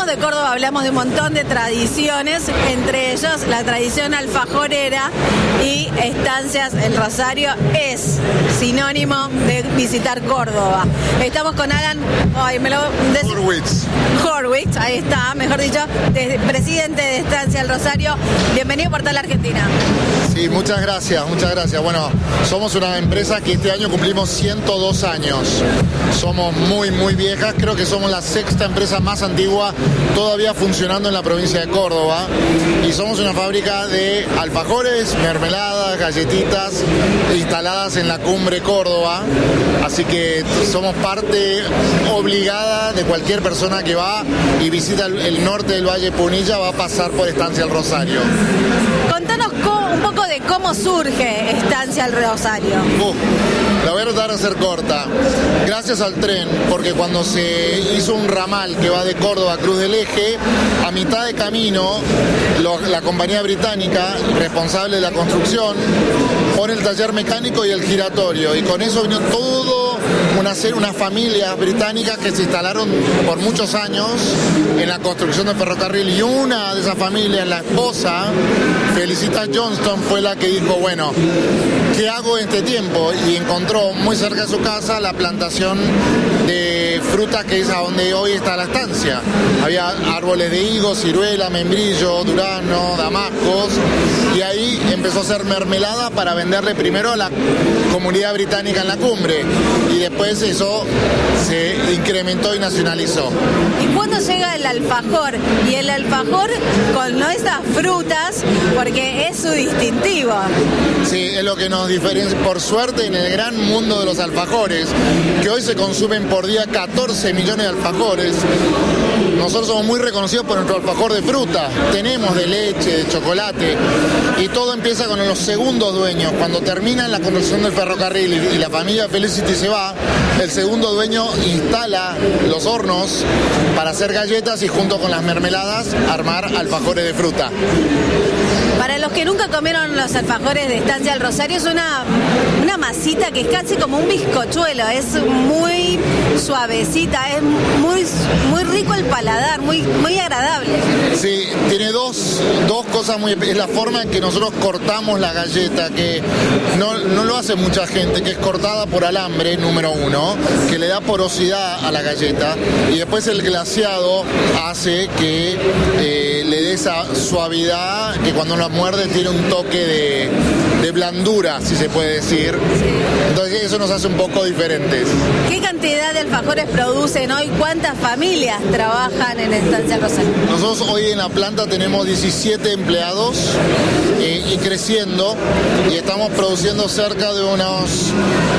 hablamos de Córdoba, hablamos de un montón de tradiciones, entre ellos la tradición alfajorera y Estancias El Rosario es sinónimo de visitar Córdoba. Estamos con Alan Horwitz, ahí está, mejor dicho, presidente de Estancias El Rosario. Bienvenido a Portal Argentina. Sí, muchas gracias. Bueno, somos una empresa que este año cumplimos 102 años. Somos muy viejas, creo que somos la sexta empresa más antigua todavía funcionando en la provincia de Córdoba. Y somos una fábrica de alfajores, mermeladas, galletitas instaladas en la Cumbre Córdoba. Así que somos parte obligada de cualquier persona que va y visita el norte del Valle Punilla, va a pasar por Estancia El Rosario. Contanos un poco de cómo surge Estancia El Rosario. La voy a tratar de hacer corta. Gracias al tren, porque cuando se hizo un ramal que va de Córdoba a Cruz del Eje, a mitad de camino, la compañía británica, responsable de la construcción, pone el taller mecánico y el giratorio. Y con eso vino todo unas familias británicas que se instalaron por muchos años en la construcción del ferrocarril. Y una de esas familias, la esposa, Felicitas Johnston, fue la que dijo, bueno, ¿qué hago en este tiempo? Y encontró muy cerca de su casa la plantación de frutas que es a donde hoy está la estancia. Había árboles de higos, ciruela, membrillo, durazno, damascos, y ahí empezó a hacer mermelada para venderle primero a la comunidad británica en la Cumbre, y después eso se incrementó y nacionalizó. ¿Y cuándo llega el alfajor? Y el alfajor con esas frutas, porque es su distintivo. Sí, es lo que nos diferencia, por suerte, en el gran mundo de los alfajores, que hoy se consumen por día 14 millones de alfajores. Nosotros somos muy reconocidos por nuestro alfajor de fruta. Tenemos de leche, de chocolate, y todo empieza con los segundos dueños. Cuando termina la construcción del ferrocarril y la familia Felicity se va, el segundo dueño instala los hornos para hacer galletas y junto con las mermeladas armar alfajores de fruta. Para los que nunca comieron los alfajores de Estancia El Rosario, es una masita que es casi como un bizcochuelo, es muy suavecita, es muy rico el paladar, muy agradable. Sí, tiene dos cosas es la forma en que nosotros cortamos la galleta, que no lo hace mucha gente, que es cortada por alambre, número uno, que le da porosidad a la galleta, y después el glaseado hace que le dé esa suavidad que cuando la muerde tiene un toque de blandura, si se puede decir. Entonces eso nos hace un poco diferentes. ¿Qué cantidad de alfajores producen hoy? ¿Cuántas familias trabajan en Estancia Rosario? Nosotros hoy en la planta tenemos 17 empleados y creciendo, y estamos produciendo cerca de unos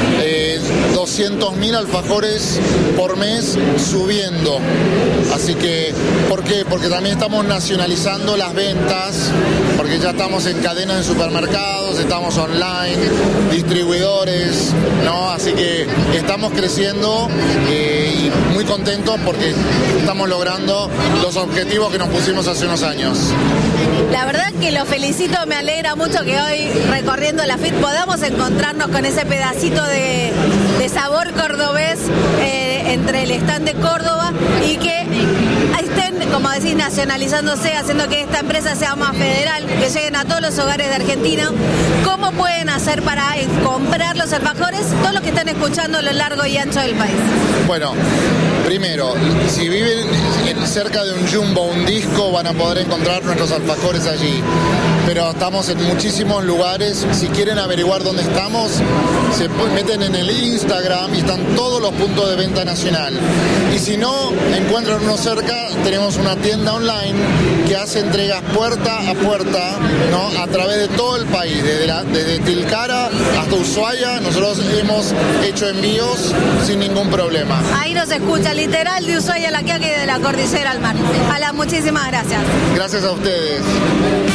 200.000 alfajores por mes, subiendo. Así que, ¿por qué? Porque también estamos nacionalizando las ventas, porque ya estamos en cadena de supermercados, estamos online, distribuidores, ¿no? Así que estamos creciendo y muy contentos porque estamos logrando los objetivos que nos pusimos hace unos años. La verdad que lo felicito, me alegra mucho que hoy recorriendo la FIT podamos encontrarnos con ese pedacito de sabor cordobés entre el stand de Córdoba, y que estén, como decís, nacionalizándose, haciendo que esta empresa sea más federal, que lleguen a todos los hogares de Argentina. ¿Cómo pueden hacer para comprar los alfajores todos los que están escuchando a lo largo y ancho del país? Bueno, primero, si viven cerca de un Jumbo, un Disco, van a poder encontrar nuestros alfajores allí. Pero estamos en muchísimos lugares. Si quieren averiguar dónde estamos, se meten en el Instagram y están todos los puntos de venta nacional. Y si no encuentran uno cerca, tenemos una tienda online que hace entregas puerta a puerta, ¿no? A través de todo el país, desde Tilcara hasta Ushuaia. Nosotros hemos hecho envíos sin ningún problema. Ahí nos escucha, literal, de Ushuaia a La Quiaca y de la cordillera al mar. Alan, muchísimas gracias. Gracias a ustedes.